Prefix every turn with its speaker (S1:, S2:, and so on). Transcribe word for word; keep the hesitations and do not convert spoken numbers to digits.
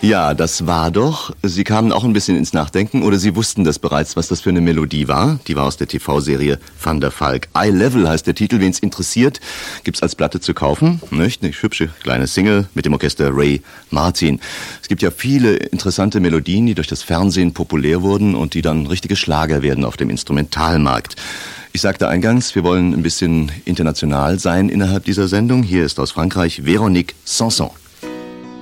S1: Ja, das war doch. Sie kamen auch ein bisschen ins Nachdenken oder Sie wussten das bereits, was das für eine Melodie war. Die war aus der T V-Serie Van der Valk. Eye Level heißt der Titel, wen's interessiert. Gibt's als Platte zu kaufen. Nicht? Eine hübsche kleine Single mit dem Orchester Ray Martin. Es gibt ja viele interessante Melodien, die durch das Fernsehen populär wurden und die dann richtige Schlager werden auf dem Instrumentalmarkt. Ich sagte eingangs, wir wollen ein bisschen international sein innerhalb dieser Sendung. Hier ist aus Frankreich Véronique Sanson.